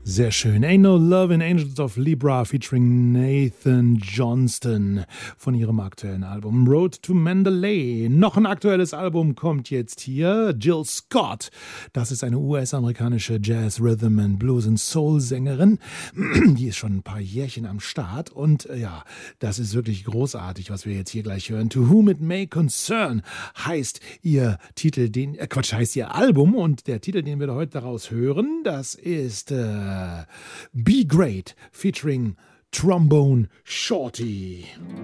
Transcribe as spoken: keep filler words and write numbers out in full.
Sehr schön. Ain't No Love in Angels of Libra featuring Nathan Johnston von ihrem aktuellen Album Road to Mandalay. Noch ein aktuelles Album kommt jetzt hier. Jill Scott. Das ist eine U S-amerikanische Jazz, Rhythm and Blues und Soul-Sängerin. Die ist schon ein paar Jährchen am Start und äh, ja, das ist wirklich großartig, was wir jetzt hier gleich hören. To Whom It May Concern heißt ihr Titel, den, äh, Quatsch, heißt ihr Album und der Titel, den wir heute daraus hören, das ist äh, Be Great featuring Trombone Shorty.